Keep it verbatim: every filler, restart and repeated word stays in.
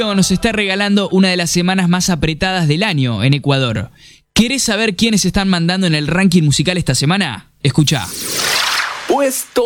destino nos está regalando una de las semanas más apretadas del año en Ecuador. ¿Querés saber quiénes están mandando en el ranking musical esta semana? Escuchá. Puesto